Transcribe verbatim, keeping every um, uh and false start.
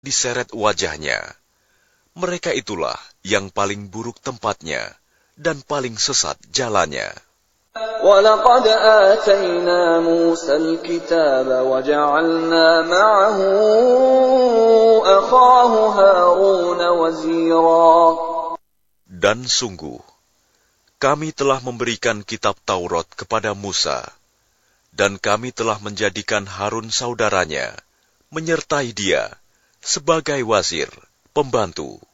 diseret wajahnya. Mereka itulah yang paling buruk tempatnya dan paling sesat jalannya. وَلَقَدْ آتَيْنَا مُوسَى الْكِتَابَ وَجَعَلْنَا مَعَهُ أَخَاهُ هَارُونَ وَزِيرًا. Dan sungguh, kami telah memberikan kitab Taurat kepada Musa, dan kami telah menjadikan Harun saudaranya, menyertai dia sebagai wazir, pembantu.